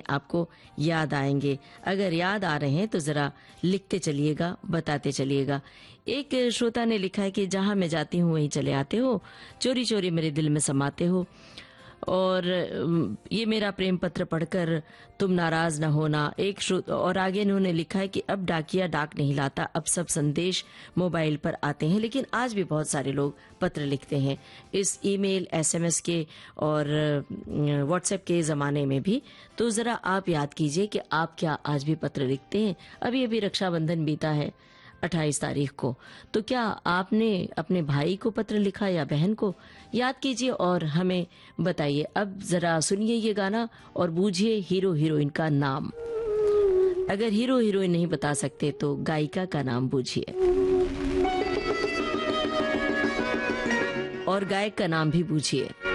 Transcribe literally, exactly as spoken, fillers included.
आपको याद आएंगे। अगर याद आ रहे हैं तो जरा लिखते चलिएगा, बताते चलिएगा। एक श्रोता ने लिखा है कि जहां मैं जाती हूं वहीं चले आते हो, चोरी चोरी मेरे दिल में समाते हो, और ये मेरा प्रेम पत्र पढ़कर तुम नाराज न होना। एक श्रोता और आगे इन्होंने लिखा है कि अब डाकिया डाक नहीं लाता, अब सब संदेश मोबाइल पर आते हैं। लेकिन आज भी बहुत सारे लोग पत्र लिखते हैं इस ईमेल, एसएमएस के और व्हाट्सएप के जमाने में भी। तो जरा आप याद कीजिए कि आप क्या आज भी पत्र लिखते हैं। अभी अभी रक्षाबंधन बीता है अट्ठाईस तारीख को, तो क्या आपने अपने भाई को पत्र लिखा या बहन को? याद कीजिए और हमें बताइए। अब जरा सुनिए ये गाना और बूझिए हीरो हीरोइन का नाम। अगर हीरो हीरोइन नहीं बता सकते तो गायिका का नाम बूझिए और गायक का नाम भी बूझिए।